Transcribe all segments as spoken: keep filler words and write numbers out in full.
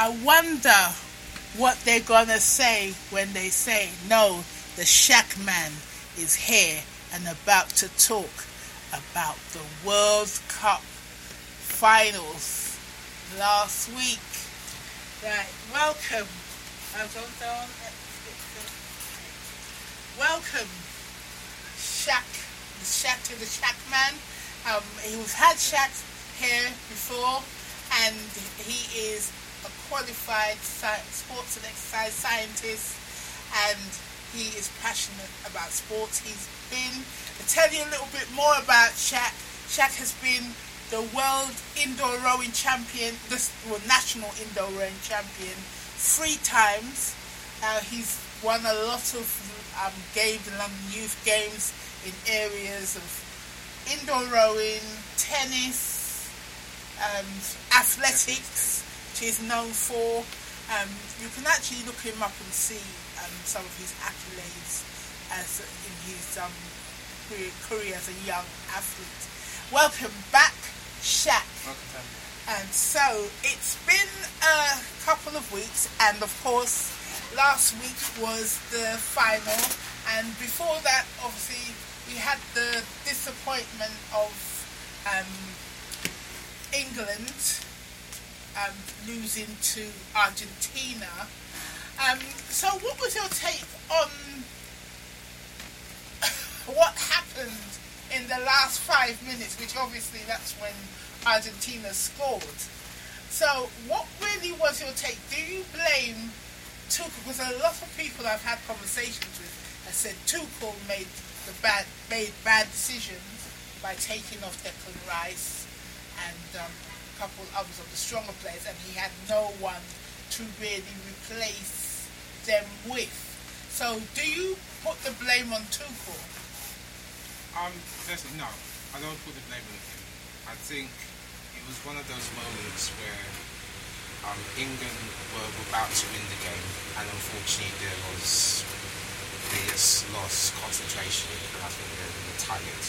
I wonder what they're gonna say when they say, no, the Shaq man is here and about to talk about the World Cup finals last week. Right, welcome. Hold on, down. Welcome, Shaq, the Shaq to the Shaq man. Um, we've had Shaq here before, and he is a qualified sci- sports and exercise scientist, and he is passionate about sports. He's been, to tell you a little bit more about Shaq, Shaq has been the world indoor rowing champion, this well, national indoor rowing champion, three times. Uh, he's won a lot of um, games, London Youth Games, in areas of indoor rowing, tennis, um, athletics, which he's known for. Um, you can actually look him up and see um, some of his accolades as in his um, career, career as a young athlete. Welcome back, Shaq. Welcome. And so it's been a couple of weeks, and of course last week was the final, and before that obviously we had the disappointment of um, England um, losing to Argentina. Um, so what was your take on what happened in the last five minutes, which obviously that's when Argentina scored? So what really was your take? Do you blame Tuchel? Because a lot of people I've had conversations with have said Tuchel made the bad made bad decisions by taking off Declan Rice and um, a couple others of the stronger players, and he had no one to really replace them with. So do you put the blame on Tuchel? Um, personally, no. I don't put the blame on him. I think it was one of those moments where um, England were about to win the game, and unfortunately there was they just lost concentration, and I think they were tired.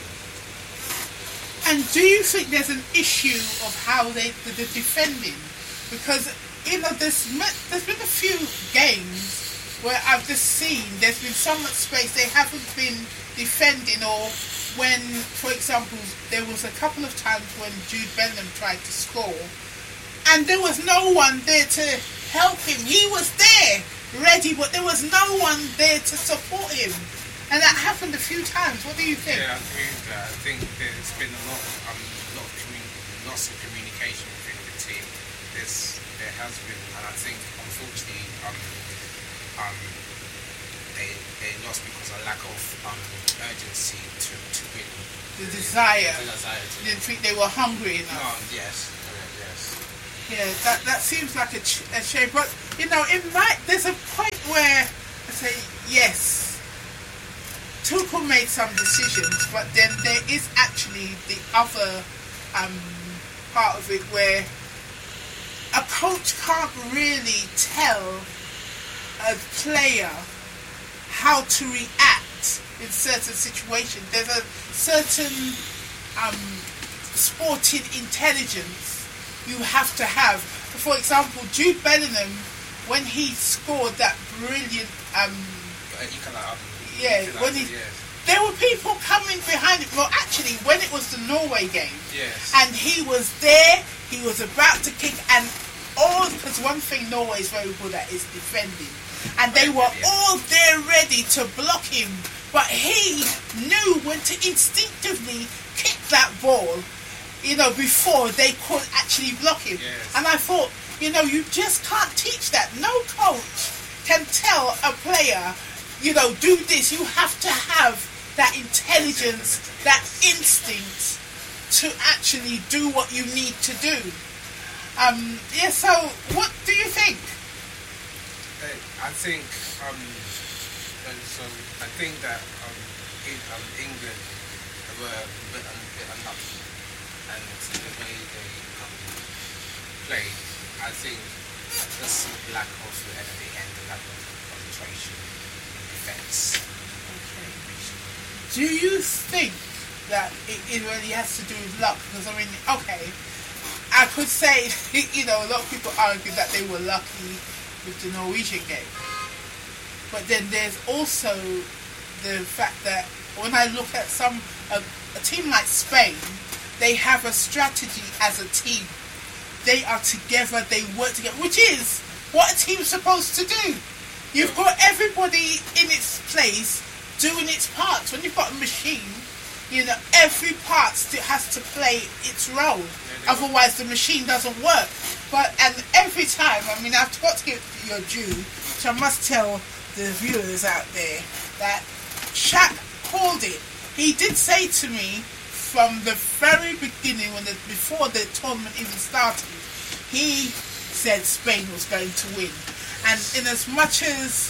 And do you think there's an issue of how they the, the defending? Because you know there's there's been a few games where I've just seen there's been so much space they haven't been defending, or when, for example, there was a couple of times when Jude Bellingham tried to score and there was no one there to help him. He was there ready, but there was no one there to support him, and that happened a few times. What do you think? Yeah, I agree with that. I think there's been a lot of, um, lot of commun- lots of communication within the team. There's, there has been, and I think unfortunately um, um, they, they lost because of lack of um, urgency to, to win. The desire. The desire to You didn't think they were hungry enough? No, yes, uh, yes. Yeah, that that seems like a, ch- a shame. But, you know, it might, there's a point where I say, yes, Tuchel made some decisions, but then there is actually the other um, part of it where a coach can't really tell a player how to react in certain situations. There's a certain um, sporting intelligence you have to have. For example, Jude Bellingham, when he scored that brilliant, um, yeah, when he, yes. there were people coming behind him. Well, actually, when it was the Norway game, yes. and he was there, he was about to kick, and all, because one thing Norway is very good at is defending, and they were all there ready to block him, but he knew when to instinctively kick that ball, you know, before they could actually block him. Yes. And I thought, you know, you just can't teach that. No coach can tell a player, you know, do this. You have to have that intelligence, that instinct to actually do what you need to do. Um, yeah, so what do you think? I think, um, so I think that um, in, um, England were a bit, a bit unlucky, and the way they um, played, I think just lack of, at the end, the lack of concentration in defence. Okay. Do you think that it, it really has to do with luck? Because I mean, okay, I could say, you know, a lot of people argue that they were lucky with the Norwegian game. But then there's also the fact that when I look at some, a, a team like Spain, they have a strategy as a team. They are together, they work together, which is what a team's supposed to do. You've got everybody in its place doing its parts. When you've got a machine, you know, every part still has to play its role. Otherwise the machine doesn't work. But, and every time, I mean, I've got to give your due, which I must tell the viewers out there, that Shaq called it. He did say to me from the very beginning, when the, before the tournament even started, he said Spain was going to win. And in as much as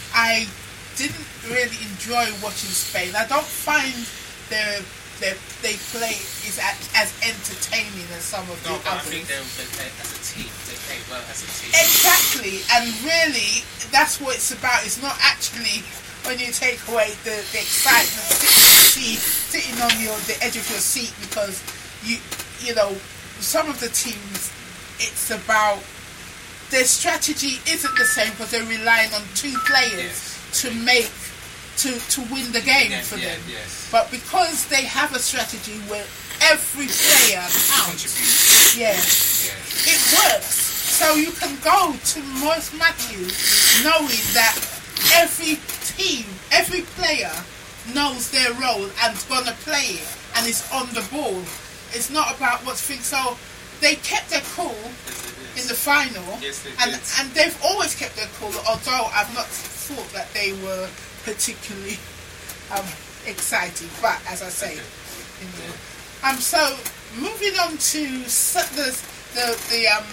I didn't really enjoy watching Spain, I don't find their their they play is as, as entertaining as some of No, the but I others. think they they play as a team. They play well as a team. Exactly, and really, that's what it's about. It's not actually when you take away the, the excitement, sitting, sitting on your the edge of your seat, because you you know some of the teams, it's about their strategy isn't the same because they're relying on two players Yes. to make to to win the game Yeah, for yeah, them. yes. But because they have a strategy where every player counts, Contribute. yeah, Yeah. it works. So you can go to most matches knowing that every team, every player knows their role and's gonna play it and is on the ball. It's not about what's things. So they kept their cool Yes, it is. in the final, Yes, they and did. and they've always kept their cool. Although I've not thought that they were particularly um, exciting, but as I say, you know, um. So moving on to s- the the the um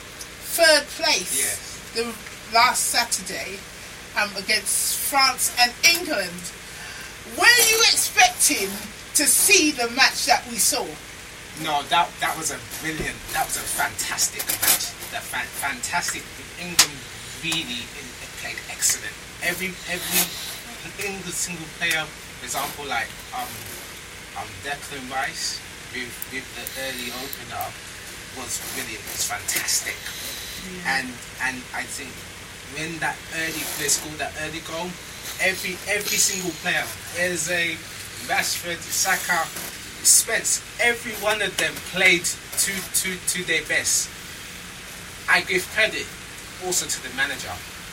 third place, Yes. the last Saturday, um against France and England. Were you expecting to see the match that we saw? No, that that was a brilliant, that was a fantastic match. That fan, fantastic. England really in, played excellent. Every every England single player, for example, like um um Declan Rice with with the early opener was brilliant. It was fantastic. And and I think when that early they scored that early goal, every every single player, Eze, Rashford, Saka, Spence, every one of them played to, to, to their best. I give credit also to the manager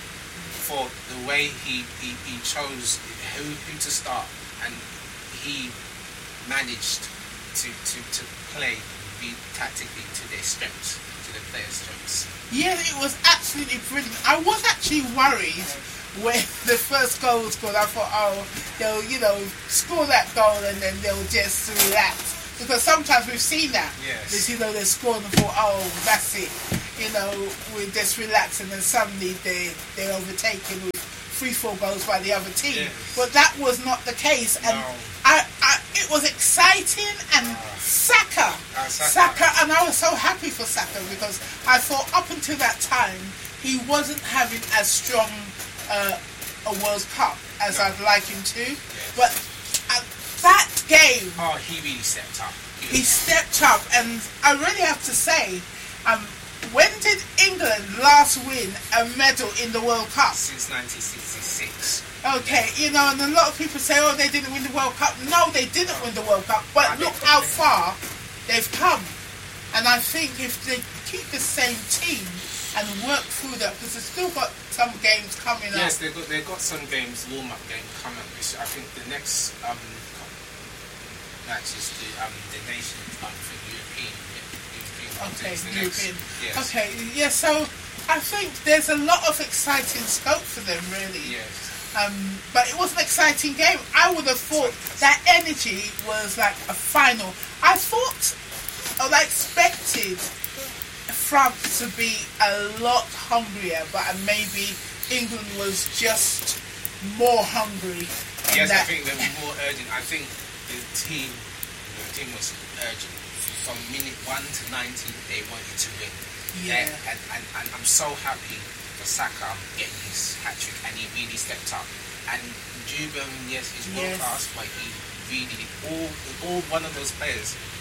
for the way he, he, he chose who, who to start, and he managed to, to, to play be tactically to their strengths, to the players' strengths. Yeah, it was absolutely brilliant. I was actually worried when the first goal was scored. I thought, oh, they'll, you know, score that goal and then they'll just relax. Because sometimes we've seen that. Yes. They, you know, they score and thought, oh, that's it. You know, we just relax, and then suddenly they, they're overtaken with three, four goals by the other team. Yes. But that was not the case. And No. I, I, it was exciting, and Saka, Ah, Saka. Saka, and I was so happy for Saka because I thought up until that time he wasn't having as strong uh, a World Cup as No. I'd like him to. Yes. But at that game, Oh, he really stepped up. he stepped up, and I really have to say, um, when did England last win a medal in the World Cup? Since nineteen sixty-six. Okay, you know, and a lot of people say, oh, they didn't win the World Cup. No, they didn't win the World Cup, but I look think- how far they've come. And I think if they keep the same team and work through that, because they've still got some games coming Yes, up. they got they got some games, warm up game coming. Which I think the next um match is the um the nation um for European European Okay, is the European. next. Yes. Okay, yeah, so I think there's a lot of exciting scope for them, really. Yes. Um, but it was an exciting game. I would have thought that energy was like a final. I thought, or I expected France to be a lot hungrier, but maybe England was just more hungry. In Yes, I that, think they were more urgent. I think the team, the team was urgent. From minute one to ninety, they wanted to win. Yeah. They- and, and, and I'm so happy for Saka getting his hat trick, and he really stepped up. And Juban, yes, he's world Yes. class, but he really all all one of those players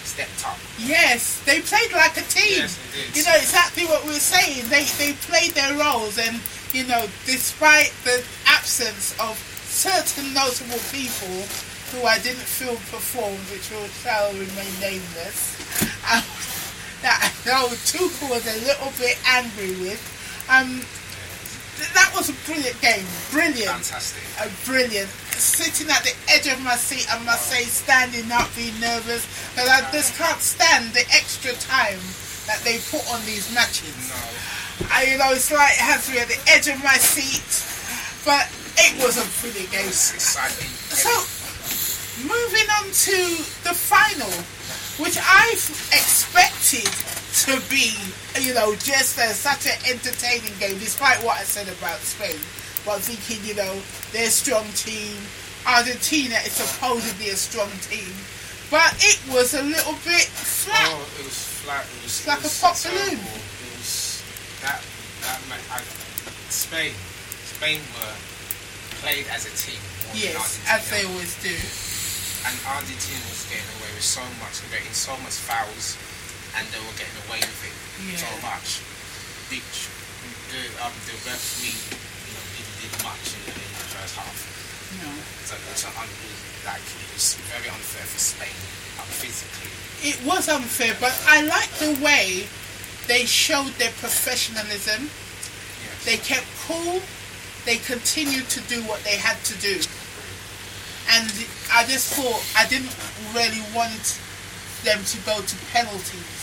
stepped up. Yes, they played like a team. Yes, they did. You know, exactly what we were saying. They they played their roles, and you know, despite the absence of certain notable people who I didn't feel performed, which will shall remain nameless, um, that I know Tuchel was a little bit angry with. Um, th- that was a brilliant game. Brilliant. Fantastic. Uh, brilliant. Sitting at the edge of my seat, I must say, standing up, being nervous, but I just can't stand the extra time that they put on these matches. No. I, you know, it's like it has me at the edge of my seat, but it was a brilliant game. It's exciting. So, moving on to the final, which I've expected to be, you know, just a, such an entertaining game, despite what I said about Spain. But thinking, you know, they're a strong team. Argentina is supposedly a strong team. But it was a little bit flat. Oh, it was flat. It was, It's like it was a pop terrible. balloon. It was that that ma- I, Spain. Spain were played as a team more Yes, than Argentina. as they always do. And Argentina was getting away with so much, getting so much fouls, and they were getting away with it Yeah. so much. The, the, um, the referee, you know, didn't did much in, in the first half. No. So it's an unbelievable, like it was very unfair for Spain, um, physically. It was unfair, but I like the way they showed their professionalism. Yes. They kept cool. They continued to do what they had to do. And I just thought I didn't really want them to go to penalties.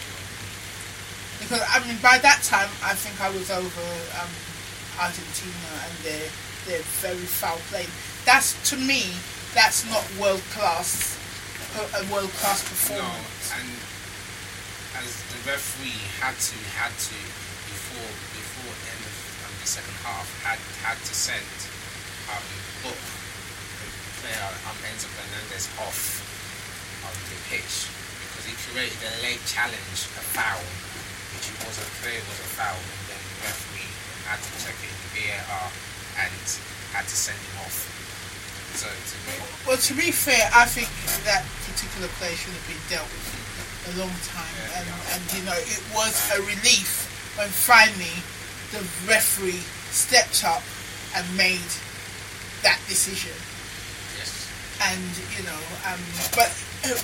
Because, I mean, by that time, I think I was over um, Argentina and their, their very foul play. That's, to me, that's not world-class, a, a world-class No, performance. and as the referee had to, had to, before before end of um, the second half, had had to send um, book the player um, Enzo Fernandez off um, the pitch because he created a late challenge, a foul, which it wasn't clear was a foul, and then the referee had to check it in the V A R and had to send him off. So to me, Well, to be fair, I think that particular player should have been dealt with a long time, Yeah, and, yeah. and you know, it was a relief when finally the referee stepped up and made that decision. yes, And you know, um, but uh,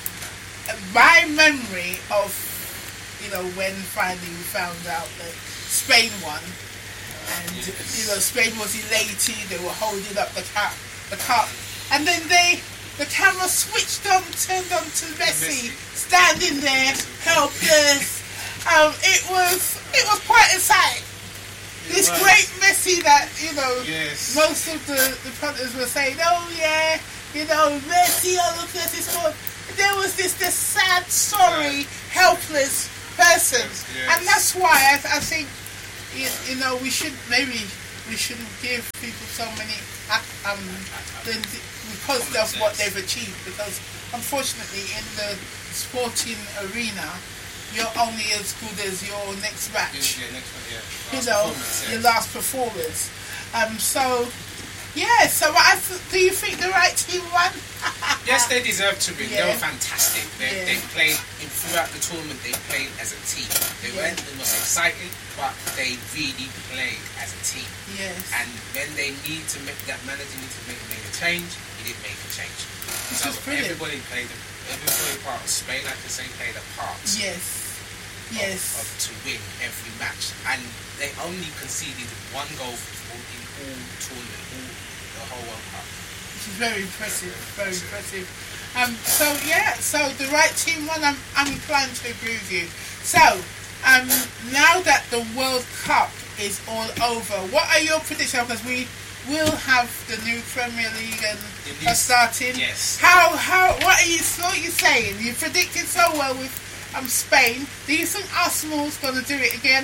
my memory of, you know, when finally we found out that Spain won, and Yes. you know, Spain was elated. They were holding up the cup, the cup, and then they, the camera switched on, turned on to Messi, Messi. standing there, helpless. Um, it was, it was quite a sight. This was. great Messi that, you know, yes. most of the, the punters were saying, oh yeah, you know, Messi, oh look at this one. There was this, this sad, sorry, helpless person. Yes. And that's why I, I think, you, you know, we should, maybe we shouldn't give people so many, uh, um, then because of what they've achieved. Because unfortunately in the sporting arena, you're only as good as your next match. Yeah, next one, yeah. You Last know, performance, yeah. your last performance. Um, so, yeah, so I th- do you think the right team won? Yes, they deserve to win. They Yeah. were fantastic. They, Yeah. they played in, throughout the tournament. They played as a team. They Yeah. weren't the most exciting, but they really played as a team. Yes. And when they need to make that manager need to make, make a change, he did make a change. Which so is brilliant. everybody played. A, everybody part of Spain, like I say, played a part. Yes. Of, Yes. of, to win every match, and they only conceded one goal in all tournament, all the whole World Cup. Which is very impressive. Very impressive. Um, so, yeah, so the right team won. I'm, I'm inclined to agree with you. So, um, now that the World Cup is all over, what are your predictions? Because we will have the new Premier League and The new- are starting. Yes. How, how, what are you, what are you saying? You predicted so well with um, Spain. Do you think Arsenal's going to do it again?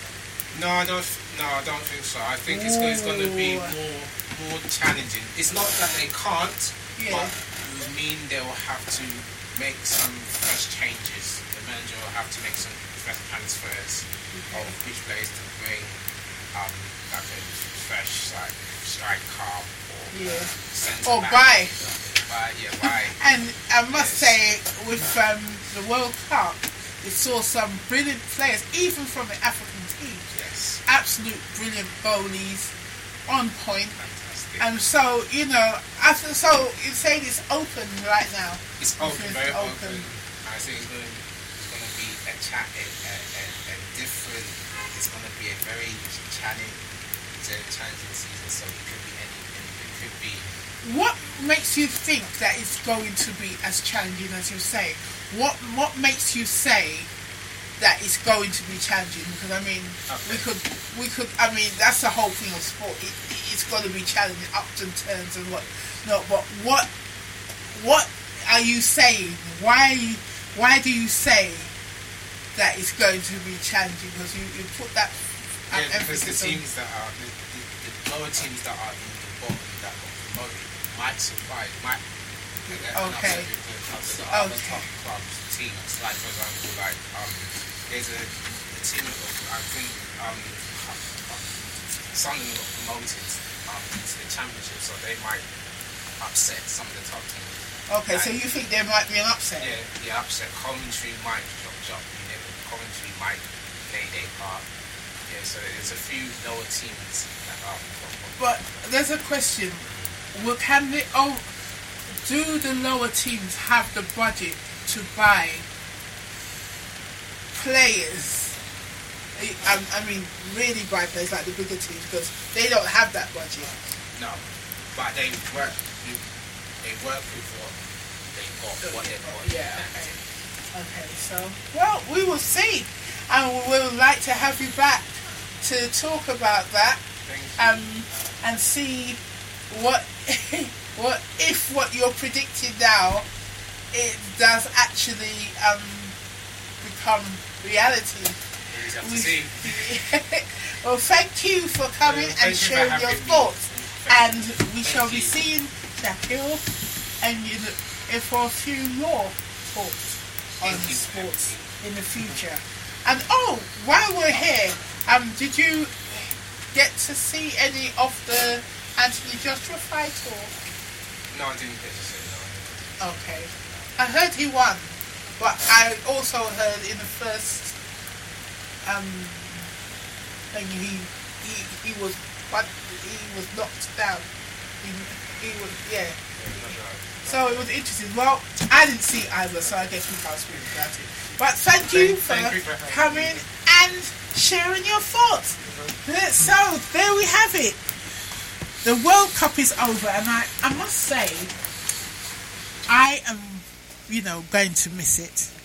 No, I don't. No, I don't think so. I think it's, it's going to be Ooh. more more challenging. It's not that they can't, Yeah. but it will mean they will have to make some fresh changes. The manager will have to make some fresh transfers of which players to bring, um, like a fresh like striker or Yeah. centre Or back. buy. Why? Yeah, why? And I must Yes. say, with um, the World Cup, we saw some brilliant players, even from the African teams. Yes. Absolute brilliant bowlies, on point. Fantastic. And so, you know, after, so you say it's open right now. It's open, It's very open. open. I think it's going to, it's going to be a chat, a, a, a, a different. It's going to be a very challenging, very challenging season. So it could be anything. It could be. What makes you think that it's going to be as challenging as you say? What What makes you say that it's going to be challenging? Because I mean, Okay. we could, we could. I mean, that's the whole thing of sport. It, it's going to be challenging, ups and turns and what. No, but what What are you saying? Why Why do you say that it's going to be challenging? Because you, you put that um, Yeah, because the emphasis on. teams that are the, the, the lower teams that are in the bottom that got promoted might survive, might get an Okay. upset because of the other Okay. top clubs teams. Like for example, like um, there's a, a team of I think um, um Sunderland got promoted um to the championship, so they might upset some of the top teams. Okay, so Like, you think there might be an upset? yeah, the upset. Coventry might drop, drop. You know, Coventry might play their part. Yeah, so there's a few lower teams that are. But there's a question: Well, can they? Oh, do the lower teams have the budget to buy players? I, I mean, really buy players like the bigger teams because they don't have that budget. No, but they work. They work with what they got, what they got. Yeah. Okay. Okay. So, well, we will see, and we would like to have you back to talk about that. Thank you. um, and see what what if what you're predicting now it does actually um, become reality. We just have to We- see. Well, thank you for coming Uh, and thank you for sharing having your me. thoughts. Thank And you. we Thank shall be you. seeing Shakil and you know, and for a few more talks on Thank you. sports in the future. And oh, while we're here, um, did you get to see any of the Anthony Joshua fight or? No, I didn't get to say no. Okay. I heard he won, but I also heard in the first um thing he he, he was but he was knocked down. He, he was yeah. Yeah, not sure. So it was interesting. Well, I didn't see either, so I guess we can't speak about it. But thank you Thank- for thank you for having coming me. and sharing your thoughts. So there we have it. The World Cup is over, and I, I must say, I am, you know, going to miss it.